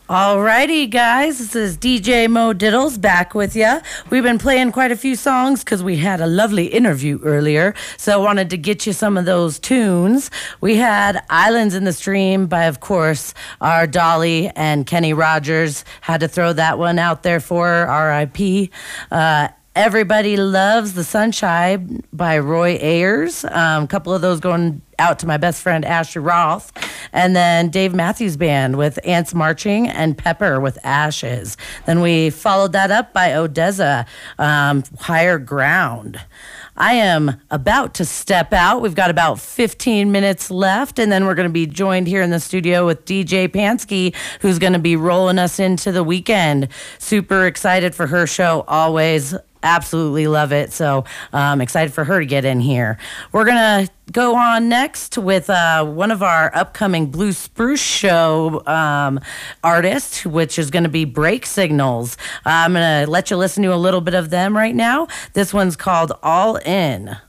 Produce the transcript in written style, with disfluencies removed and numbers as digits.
Alrighty, guys, this is DJ Mo Diddles back with ya. We've been playing quite a few songs because we had a lovely interview earlier, so I wanted to get you some of those tunes. We had Islands in the Stream by, of course, our Dolly and Kenny Rogers. Had to throw that one out there for her, R.I.P. Everybody Loves the Sunshine by Roy Ayers. A couple of those going out to my best friend Ashley Roth. And then Dave Matthews Band with Ants Marching and Pepper with Ashes. Then we followed that up by Odessa, Higher Ground. I am about to step out. We've got about 15 minutes left, and then we're going to be joined here in the studio with DJ Pansky, who's going to be rolling us into the weekend. Super excited for her show, always. Absolutely love it. So excited for her to get in here. We're going to go on next with one of our upcoming Blue Spruce Show artists, which is going to be Break Signals. I'm going to let you listen to a little bit of them right now. This one's called All In.